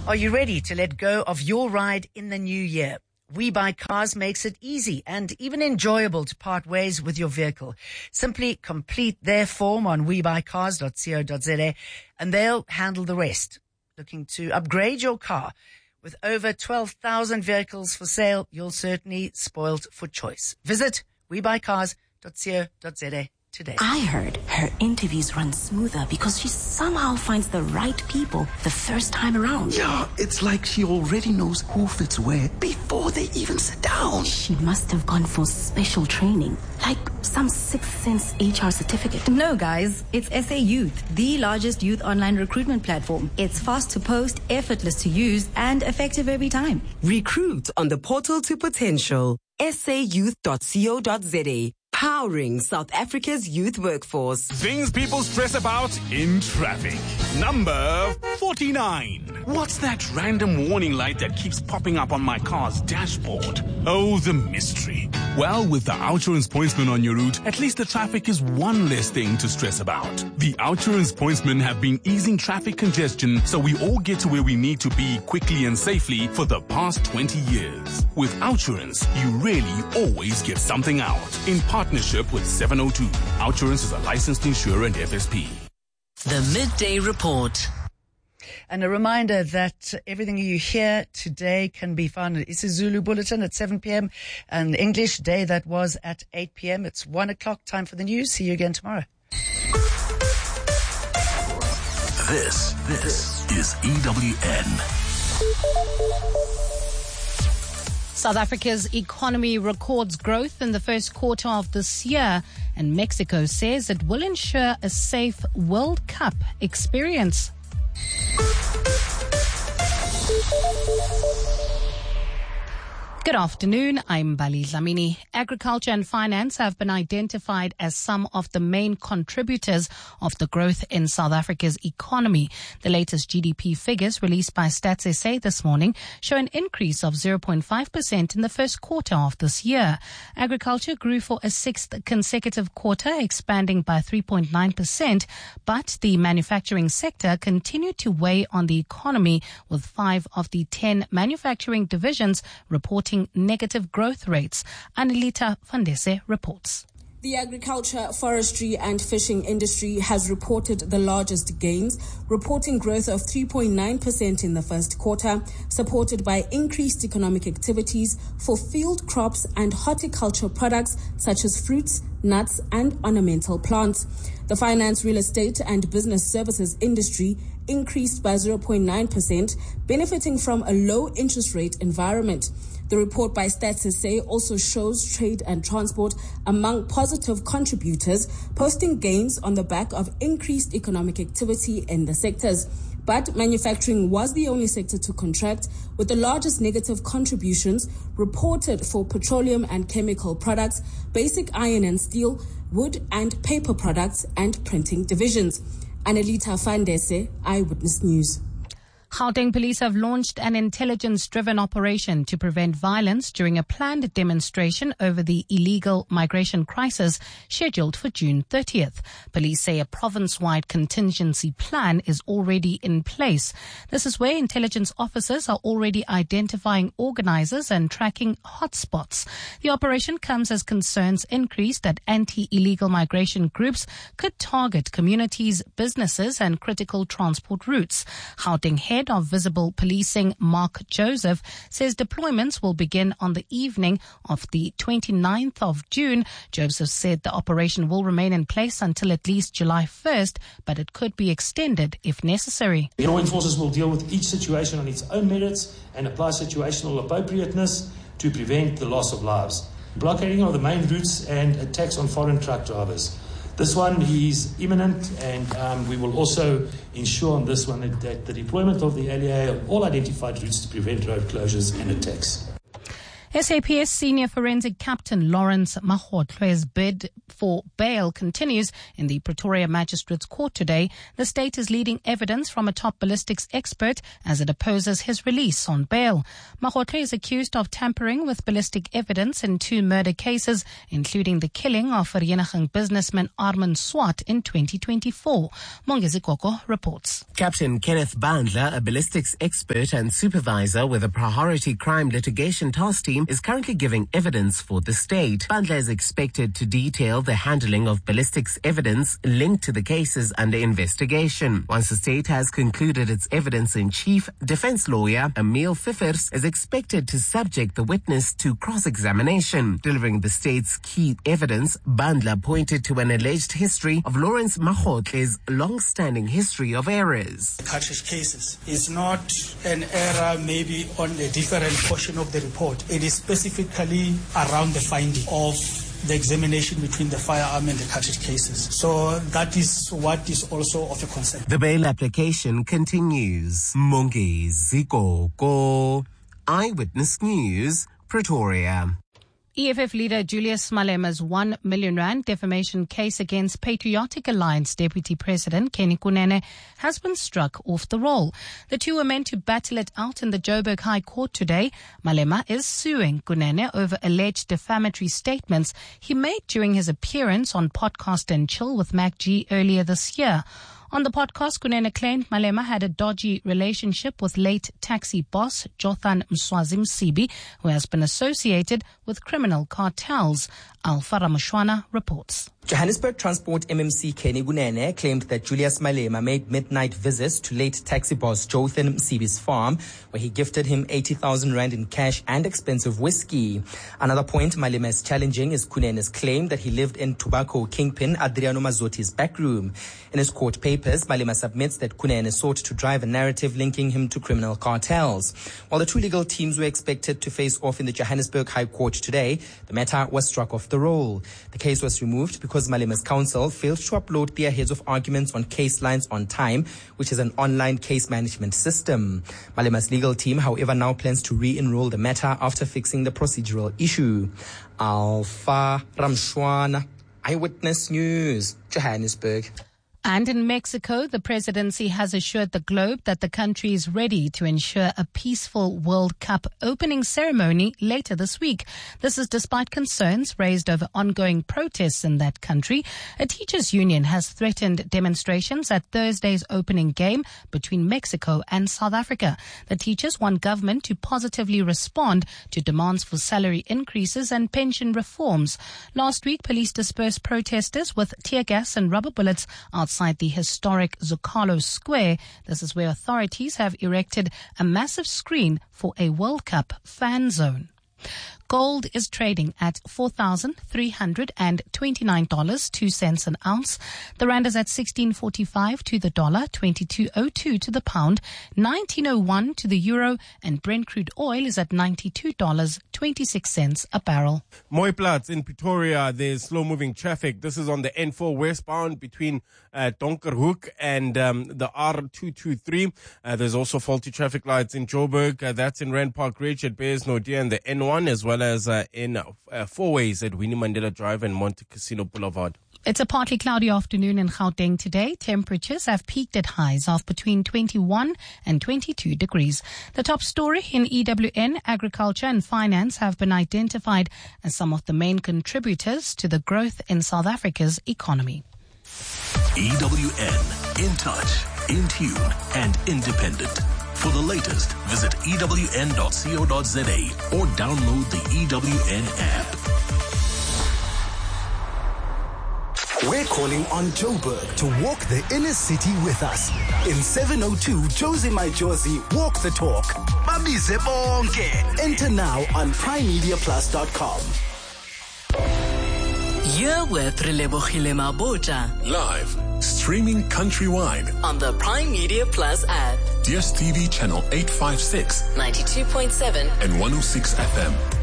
Are you ready to let go of your ride in the new year? We Buy Cars makes it easy and even enjoyable to part ways with your vehicle. Simply complete their form on webuycars.co.za and they'll handle the rest. Looking to upgrade your car? With over 12,000 vehicles for sale, you're certainly spoiled for choice. Visit webuycars.co.za today. I heard her interviews run smoother because she somehow finds the right people the first time around. Yeah, it's like she already knows who fits where before they even sit down. She must have gone for special training, like some Sixth Sense HR certificate. No, guys, it's SA Youth, the largest youth online recruitment platform. It's fast to post, effortless to use, and effective every time. Recruit on the portal to potential. sayouth.co.za. Powering South Africa's youth workforce. Things people stress about in traffic. Number 49. What's that random warning light that keeps popping up on my car's dashboard? Oh, the mystery. Well, with the Outsurance Pointsman on your route, at least the traffic is one less thing to stress about. The Outsurance Pointsmen have been easing traffic congestion so we all get to where we need to be quickly and safely for the past 20 years. With Outsurance, you really always get something out. In partnership with 702. Outsurance is a licensed insurer and FSP. The Midday Report. And a reminder that everything you hear today can be found in isiZulu Bulletin at 7 p.m. and English Day that was at 8 p.m. It's 1 o'clock, time for the news. See you again tomorrow. This is EWN. South Africa's economy records growth in the first quarter of this year, and Mexico says it will ensure a safe World Cup experience. Good afternoon, I'm Bali Dlamini. Agriculture and finance have been identified as some of the main contributors of the growth in South Africa's economy. The latest GDP figures released by Stats SA this morning show an increase of 0.5% in the first quarter of this year. Agriculture grew for a sixth consecutive quarter, expanding by 3.9%, but the manufacturing sector continued to weigh on the economy, with 5 of the 10 manufacturing divisions reporting negative growth rates. Anelita Fandese reports. The agriculture, forestry and fishing industry has reported the largest gains, reporting growth of 3.9% in the first quarter, supported by increased economic activities for field crops and horticulture products such as fruits, nuts and ornamental plants. The finance, real estate and business services industry increased by 0.9%, benefiting from a low interest rate environment. The report by Stats SA also shows trade and transport among positive contributors, posting gains on the back of increased economic activity in the sectors. But manufacturing was the only sector to contract, with the largest negative contributions reported for petroleum and chemical products, basic iron and steel, wood and paper products, and printing divisions. Anelita Fandese, Eyewitness News. Gauteng police have launched an intelligence-driven operation to prevent violence during a planned demonstration over the illegal migration crisis scheduled for June 30th. Police say a province-wide contingency plan is already in place. This is where intelligence officers are already identifying organizers and tracking hotspots. The operation comes as concerns increased that anti-illegal migration groups could target communities, businesses and critical transport routes. Gauteng Head of Visible Policing, Mark Joseph, says deployments will begin on the evening of the 29th of June. Joseph said the operation will remain in place until at least July 1st, but it could be extended if necessary. The law enforcers will deal with each situation on its own merits and apply situational appropriateness to prevent the loss of lives. Blockading of the main routes and attacks on foreign truck drivers. This one is imminent, and we will also ensure on this one that the deployment of the LEA on all identified routes to prevent road closures and attacks. SAPS senior forensic captain Lawrence Magotlo's bid for bail continues in the Pretoria Magistrates Court today. The state is leading evidence from a top ballistics expert as it opposes his release on bail. Magotlo is accused of tampering with ballistic evidence in 2 murder cases, including the killing of Vereeniging businessman Armand Swart in 2024. Mongezi Koko reports. Captain Kenneth Bandla, a ballistics expert and supervisor with a priority crime litigation task team, is currently giving evidence for the state. Bandla is expected to detail the handling of ballistics evidence linked to the cases under investigation. Once the state has concluded its evidence-in-chief, defense lawyer Emil Pfiffers is expected to subject the witness to cross-examination. Delivering the state's key evidence, Bandla pointed to an alleged history of Lawrence Magotlo's long-standing history of errors. Cartridge cases is not an error maybe on a different portion of the report. It is specifically around the finding of the examination between the firearm and the cartridge cases. So that is what is also of a concern. The bail application continues. Mongezi Koko, Eyewitness News, Pretoria. EFF leader Julius Malema's R1 million defamation case against Patriotic Alliance Deputy President Kenny Kunene has been struck off the roll. The two were meant to battle it out in the Joburg High Court today. Malema is suing Kunene over alleged defamatory statements he made during his appearance on Podcast and Chill with Mac G earlier this year. On the podcast, Kunene claimed Malema had a dodgy relationship with late taxi boss Jothan Mswazi Msibi, who has been associated with criminal cartels. Alpha Ramushwana reports. Johannesburg Transport MMC Kenny Kunene claimed that Julius Malema made midnight visits to late taxi boss Jothan Msibi's farm, where he gifted him 80,000 rand in cash and expensive whiskey. Another point Malema is challenging is Kunene's claim that he lived in tobacco kingpin Adriano Mazzoti's backroom. In his court papers, Malema submits that Kunene sought to drive a narrative linking him to criminal cartels. While the two legal teams were expected to face off in the Johannesburg High Court today, the matter was struck off the roll. The case was removed because Malema's counsel failed to upload their heads of arguments on Case Lines on Time, which is an online case management system. Malema's legal team, however, now plans to re-enroll the matter after fixing the procedural issue. Alpha Ramshwana, Eyewitness News, Johannesburg. And in Mexico, the presidency has assured the globe that the country is ready to ensure a peaceful World Cup opening ceremony later this week. This is despite concerns raised over ongoing protests in that country. A teachers' union has threatened demonstrations at Thursday's opening game between Mexico and South Africa. The teachers want government to positively respond to demands for salary increases and pension reforms. Last week, police dispersed protesters with tear gas and rubber bullets outside the historic Zocalo Square. This is where authorities have erected a massive screen for a World Cup fan zone. Gold is trading at $4,329.02 an ounce. The rand is at 16.45 to the dollar, 22.02 to the pound, 19.01 to the euro, and Brent crude oil is at $92.26 a barrel. Mooiplaats in Pretoria, there's slow-moving traffic. This is on the N4 westbound between Donkerhoek and the R223. There's also faulty traffic lights in Joburg. That's in Rand Park Ridge at Bears Naudé and the N1, as well as in four ways at Winnie Mandela Drive and Monte Casino Boulevard. It's a partly cloudy afternoon in Gauteng today. Temperatures have peaked at highs of between 21 and 22 degrees. The top story in EWN, agriculture and finance have been identified as some of the main contributors to the growth in South Africa's economy. EWN, in touch, in tune and independent. For the latest, visit ewn.co.za or download the EWN app. We're calling on Joburg to walk the inner city with us. In 702 Josie My Josie Walk the Talk. Babize bonke. Enter now on primemediaplus.com. You're with Relebohile Maboja. Live, streaming countrywide on the Prime Media Plus app. DSTV channel 856, 92.7 and 106 FM.